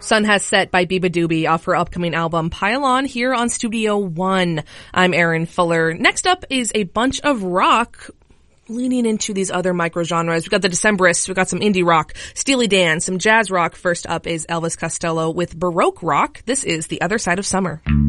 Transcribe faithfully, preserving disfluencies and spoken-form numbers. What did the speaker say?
Sun Has Set by Biba Doobie off her upcoming album Pile On here on Studio One. I'm Erin Fuller. Next up is a bunch of rock leaning into these other micro-genres. We've got the Decemberists, we've got some indie rock, Steely Dan, some jazz rock. First up is Elvis Costello with Baroque rock. This is The Other Side of Summer.